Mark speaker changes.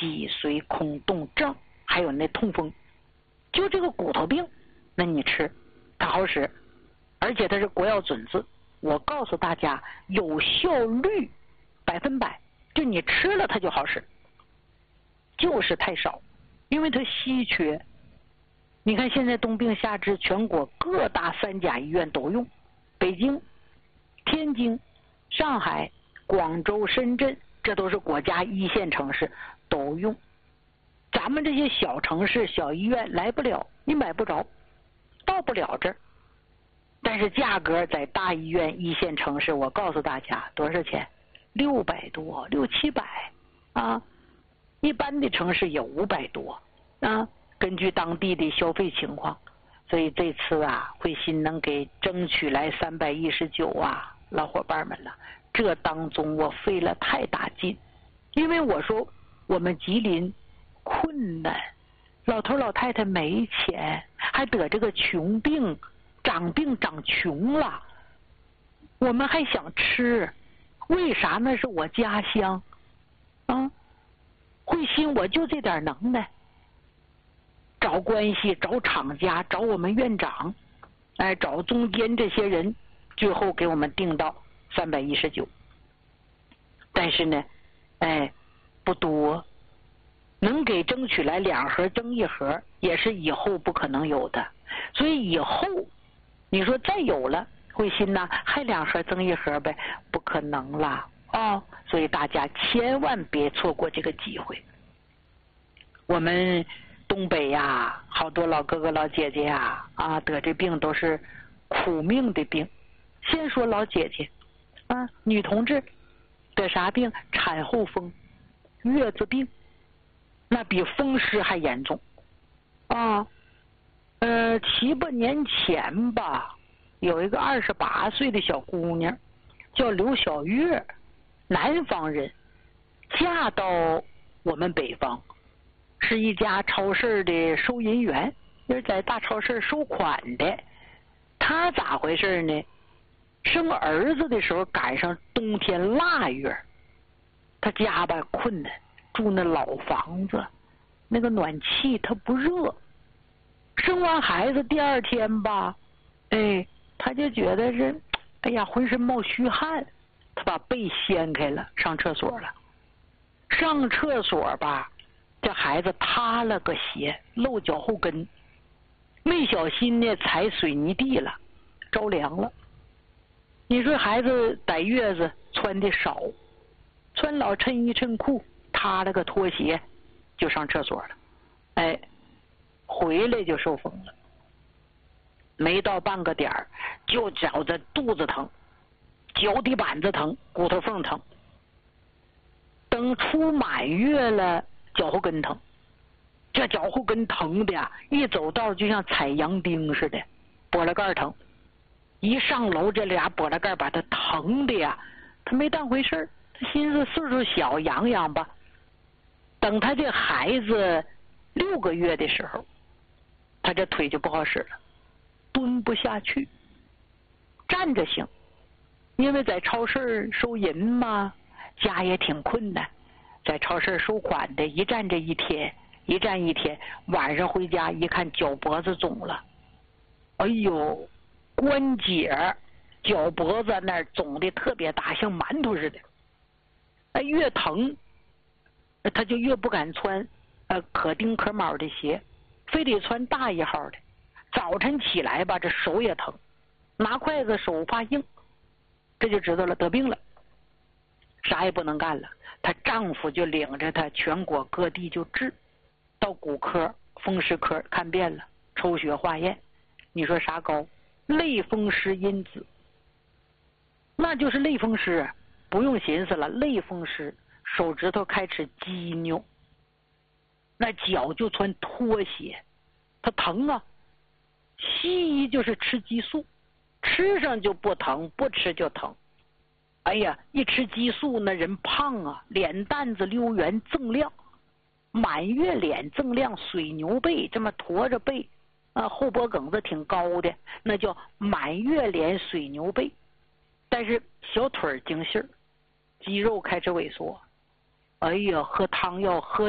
Speaker 1: 脊髓空洞症，还有那痛风，就这个骨头病，那你吃它好使，而且它是国药准字。我告诉大家，有效率100%，就你吃了它就好使，就是太少，因为它稀缺。你看现在冬病夏治，全国各大3甲医院都用，北京、天津、上海、广州、深圳，这都是国家1线城市都用。咱们这些小城市、小医院来不了，你买不着，到不了这儿。但是价格在大医院1线城市，我告诉大家多少钱？600多，600、700啊！一般的城市也500多啊。根据当地的消费情况，所以这次啊，慧心能给争取来319啊，老伙伴们了。这当中我费了太大劲，因为我说我们吉林困难，老头老太太没钱，还得这个穷病，长病长穷了，我们还想吃，为啥？那是我家乡啊！慧心我就这点能耐。找关系，找厂家，找我们院长，找中间这些人，最后给我们定到319。但是呢，不多，能给争取来2盒蒸1盒，也是以后不可能有的。所以以后你说再有了，慧心呐，还2盒蒸1盒呗，不可能啦啊！所以大家千万别错过这个机会。我们东北呀，好多老哥哥老姐姐呀，得这病都是苦命的病。先说老姐姐啊，女同志得啥病？产后风、月子病，那比风湿还严重啊。7、8年前吧，有一个28岁的小姑娘，叫刘小月，南方人，嫁到我们北方。是一家超市的收银员，就是在大超市收款的。他咋回事呢？生儿子的时候赶上冬天腊月，他家吧困难，住那老房子，那个暖气它不热。生完孩子第2天吧，他就觉得浑身冒虚汗，他把被掀开了，上厕所了。上厕所吧，这孩子塌了个鞋，露脚后跟，没小心呢踩水泥地了，着凉了。你说孩子在月子穿的少，穿老衬衣衬裤，塌了个拖鞋，就上厕所了。回来就受风了，没到半个点儿，就觉着肚子疼，脚底板子疼，骨头缝疼。等出满月了，脚后跟疼，这脚后跟疼的呀，一走道就像踩洋钉似的，脖子盖疼。一上楼，这俩脖子盖把他疼的呀，他没当回事，他心思岁数小，养养吧。等他这孩子6个月的时候，他这腿就不好使了，蹲不下去，站着行，因为在超市收银嘛，家也挺困难，在超市收款的，一站这一天，一站一天，晚上回家一看脚脖子肿了，哎呦，关节脚脖子那儿肿的特别大，像馒头似的。越疼他就越不敢穿可丁可卯的鞋，非得穿大1号的。早晨起来吧，这手也疼，拿筷子手发硬，这就知道了得病了，啥也不能干了。她丈夫就领着她全国各地就治，到骨科、风湿科看遍了，抽血化验，你说啥高？类风湿因子，那就是类风湿，不用寻思了，类风湿，手指头开始激扭，那脚就穿拖鞋，它疼啊。西医就是吃激素，吃上就不疼，不吃就疼。哎呀，一吃激素那人胖啊，脸蛋子溜圆锃亮，满月脸锃亮，水牛背，这么驼着背后脖梗子挺高的，那叫满月脸水牛背。但是小腿精细儿，肌肉开始萎缩。哎呀，喝汤药喝